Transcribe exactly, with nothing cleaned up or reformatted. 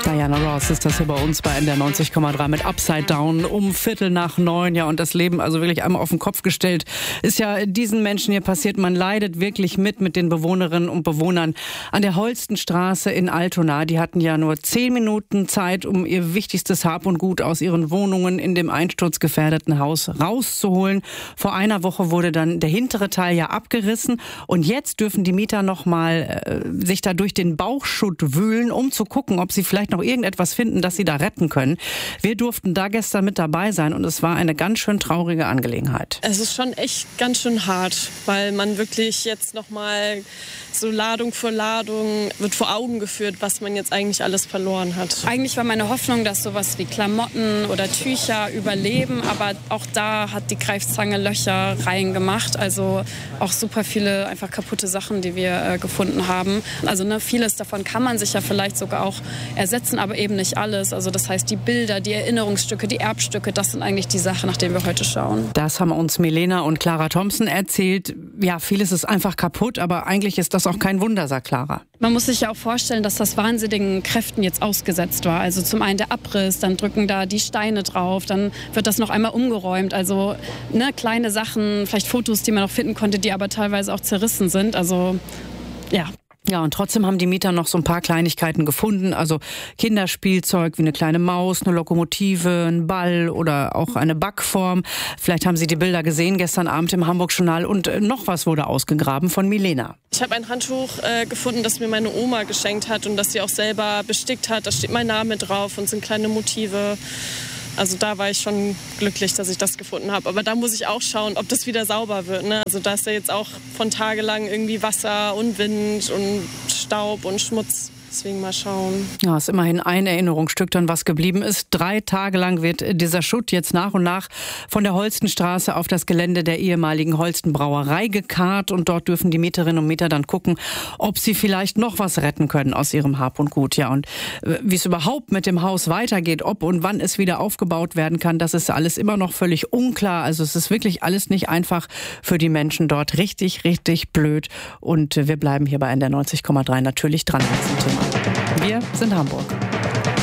Diana Ross ist das hier bei uns bei N D R neunzig Komma drei mit Upside Down um Viertel nach neun. Ja, und das Leben also wirklich einmal auf den Kopf gestellt. Ist ja diesen Menschen hier passiert. Man leidet wirklich mit mit den Bewohnerinnen und Bewohnern an der Holstenstraße in Altona. Die hatten ja nur zehn Minuten Zeit, um ihr wichtigstes Hab und Gut aus ihren Wohnungen in dem einsturzgefährdeten Haus rauszuholen. Vor einer Woche wurde dann der hintere Teil ja abgerissen. Und jetzt dürfen die Mieter noch mal äh, sich da durch den Bauchschutt wühlen, um zu gucken, ob sie vielleicht noch irgendetwas finden, das sie da retten können. Wir durften da gestern mit dabei sein und es war eine ganz schön traurige Angelegenheit. Es ist schon echt ganz schön hart, weil man wirklich jetzt noch mal so Ladung für Ladung wird vor Augen geführt, was man jetzt eigentlich alles verloren hat. Eigentlich war meine Hoffnung, dass sowas wie Klamotten oder Tücher überleben, aber auch da hat die Greifzange Löcher reingemacht. Also auch super viele einfach kaputte Sachen, die wir äh, gefunden haben. Also ne, vieles davon kann man sich ja vielleicht sogar auch ersetzen, aber eben nicht alles. Also das heißt, die Bilder, die Erinnerungsstücke, die Erbstücke, das sind eigentlich die Sachen, nach denen wir heute schauen. Das haben uns Milena und Clara Thompson erzählt. Ja, vieles ist einfach kaputt, aber eigentlich ist das auch kein Wunder, sagt Clara. Man muss sich ja auch vorstellen, dass das wahnsinnigen Kräften jetzt ausgesetzt war. Also zum einen der Abriss, dann drücken da die Steine drauf, dann wird das noch einmal umgeräumt. Also ne, kleine Sachen, vielleicht Fotos, die man noch finden konnte, die aber teilweise auch zerrissen sind. Also ja. Ja, und trotzdem haben die Mieter noch so ein paar Kleinigkeiten gefunden, also Kinderspielzeug wie eine kleine Maus, eine Lokomotive, ein Ball oder auch eine Backform. Vielleicht haben Sie die Bilder gesehen gestern Abend im Hamburg-Journal und noch was wurde ausgegraben von Milena. Ich habe ein Handtuch äh, gefunden, das mir meine Oma geschenkt hat und das sie auch selber bestickt hat. Da steht mein Name drauf und sind kleine Motive. Also da war ich schon glücklich, dass ich das gefunden habe. Aber da muss ich auch schauen, ob das wieder sauber wird. Ne? Also da ist ja jetzt auch von tagelang irgendwie Wasser und Wind und Staub und Schmutz. Deswegen mal schauen. Ja, ist immerhin ein Erinnerungsstück dann, was geblieben ist. Drei Tage lang wird dieser Schutt jetzt nach und nach von der Holstenstraße auf das Gelände der ehemaligen Holstenbrauerei gekarrt. Und dort dürfen die Mieterinnen und Mieter dann gucken, ob sie vielleicht noch was retten können aus ihrem Hab und Gut. Ja, und wie es überhaupt mit dem Haus weitergeht, ob und wann es wieder aufgebaut werden kann, das ist alles immer noch völlig unklar. Also es ist wirklich alles nicht einfach für die Menschen dort. Richtig, richtig blöd. Und wir bleiben hier bei N D R neunzig Komma drei natürlich dran mit diesem Thema. Wir sind Hamburg.